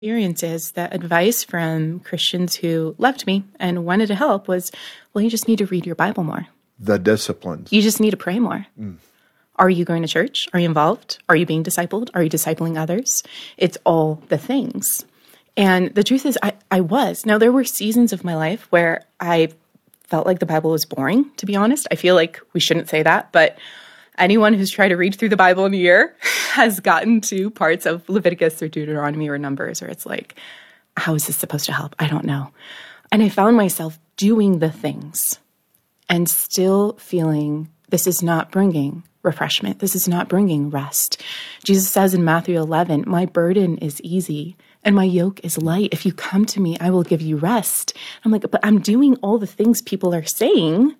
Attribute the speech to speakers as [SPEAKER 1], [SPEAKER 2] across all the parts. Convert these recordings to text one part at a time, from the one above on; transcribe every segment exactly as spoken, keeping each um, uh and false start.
[SPEAKER 1] experiences, the advice from Christians who loved me and wanted to help was, well, you just need to read your Bible more.
[SPEAKER 2] The disciplines.
[SPEAKER 1] You just need to pray more. Mm. Are you going to church? Are you involved? Are you being discipled? Are you discipling others? It's all the things. And the truth is, I, I was. Now, there were seasons of my life where I felt like the Bible was boring, to be honest. I feel like we shouldn't say that, but anyone who's tried to read through the Bible in a year has gotten to parts of Leviticus or Deuteronomy or Numbers where it's like, how is this supposed to help? I don't know. And I found myself doing the things and still feeling this is not bringing refreshment. This is not bringing rest. Jesus says in Matthew eleven, my burden is easy and my yoke is light. If you come to me, I will give you rest. I'm like, but I'm doing all the things people are saying.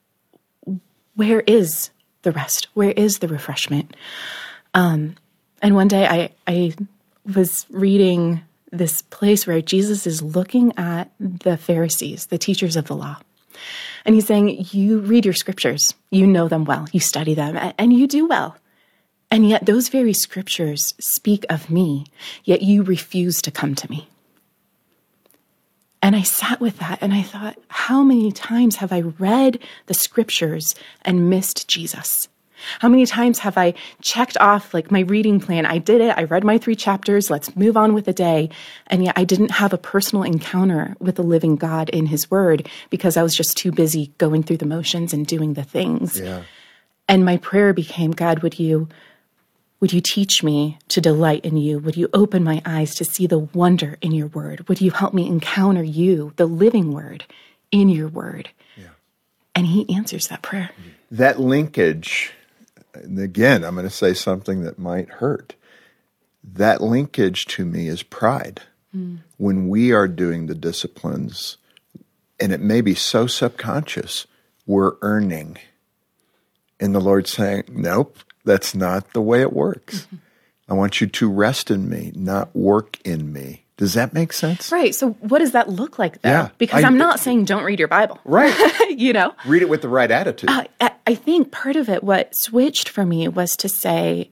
[SPEAKER 1] Where is the rest? Where is the refreshment? Um, and one day I, I was reading this place where Jesus is looking at the Pharisees, the teachers of the law. And he's saying, you read your scriptures, you know them well, you study them, and you do well. And yet those very scriptures speak of me, yet you refuse to come to me. And I sat with that and I thought, how many times have I read the scriptures and missed Jesus? How many times have I checked off like my reading plan? I did it. I read my three chapters. Let's move on with the day. And yet I didn't have a personal encounter with the living God in his word because I was just too busy going through the motions and doing the things.
[SPEAKER 2] Yeah.
[SPEAKER 1] And my prayer became, God, would you, would you teach me to delight in you? Would you open my eyes to see the wonder in your word? Would you help me encounter you, the living word, in your word? Yeah. And he answers that prayer.
[SPEAKER 2] That linkage, and again, I'm going to say something that might hurt. That linkage to me is pride. Mm. When we are doing the disciplines, and it may be so subconscious, we're earning. And the Lord's saying, nope, that's not the way it works. Mm-hmm. I want you to rest in me, not work in me. Does that make sense?
[SPEAKER 1] Right. So what does that look like, though?
[SPEAKER 2] Yeah,
[SPEAKER 1] because
[SPEAKER 2] I,
[SPEAKER 1] I'm not saying don't read your Bible.
[SPEAKER 2] Right.
[SPEAKER 1] You know?
[SPEAKER 2] Read it with the right attitude.
[SPEAKER 1] Uh, I think part of it, what switched for me was to say,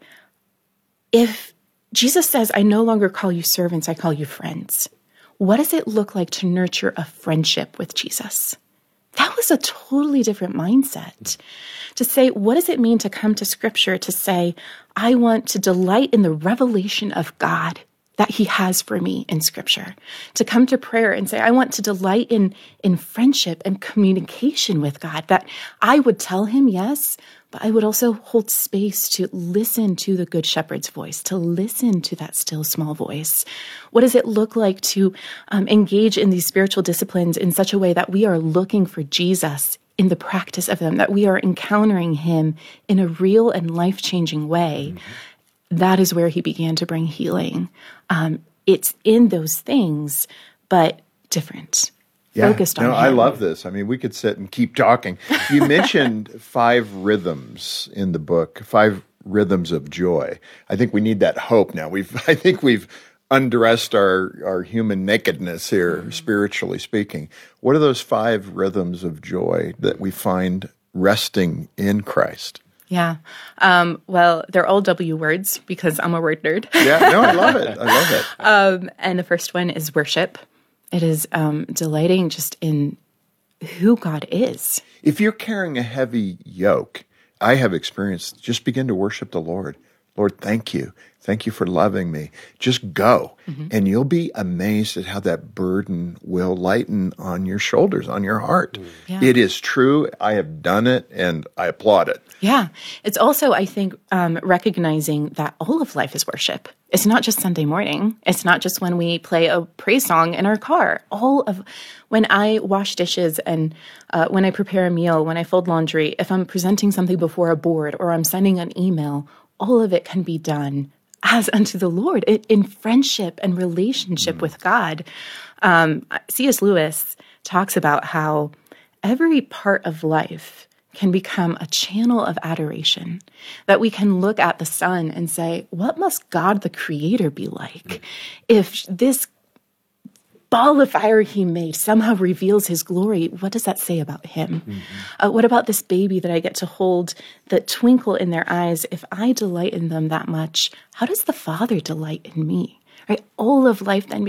[SPEAKER 1] if Jesus says, I no longer call you servants, I call you friends. What does it look like to nurture a friendship with Jesus? That was a totally different mindset. To say, what does it mean to come to Scripture to say, I want to delight in the revelation of God that he has for me in Scripture, to come to prayer and say, I want to delight in, in friendship and communication with God, that I would tell him yes, but I would also hold space to listen to the Good Shepherd's voice, to listen to that still small voice. What does it look like to um, engage in these spiritual disciplines in such a way that we are looking for Jesus in the practice of them, that we are encountering him in a real and life-changing way? Mm-hmm. That is where he began to bring healing. Um, it's in those things, but different.
[SPEAKER 2] Yeah,
[SPEAKER 1] Focused on
[SPEAKER 2] no,
[SPEAKER 1] him.
[SPEAKER 2] I love this. I mean, we could sit and keep talking. You mentioned five rhythms in the book, five rhythms of joy. I think we need that hope now. We've, I think we've undressed our, our human nakedness here, mm-hmm. spiritually speaking. What are those five rhythms of joy that we find resting in Christ?
[SPEAKER 1] Yeah. Um, well, they're all W words because I'm a word nerd.
[SPEAKER 2] Yeah, no, I love it. I love it.
[SPEAKER 1] Um, and the first one is worship. It is um, delighting just in who God is.
[SPEAKER 2] If you're carrying a heavy yoke, I have experienced, just begin to worship the Lord. Lord, thank you. Thank you for loving me. Just go, mm-hmm. and you'll be amazed at how that burden will lighten on your shoulders, on your heart. Yeah. It is true. I have done it, and I applaud it.
[SPEAKER 1] Yeah. It's also, I think, um, recognizing that all of life is worship. It's not just Sunday morning. It's not just when we play a praise song in our car. All of when I wash dishes and uh, when I prepare a meal, when I fold laundry, if I'm presenting something before a board or I'm sending an email, all of it can be done as unto the Lord in friendship and relationship mm. with God. Um, C S Lewis talks about how every part of life can become a channel of adoration, that we can look at the sun and say, what must God the Creator be like mm. if this ball of fire he made somehow reveals his glory? What does that say about him? Mm-hmm. Uh, what about this baby that I get to hold, that twinkle in their eyes? If I delight in them that much, how does the Father delight in me? right? All of life then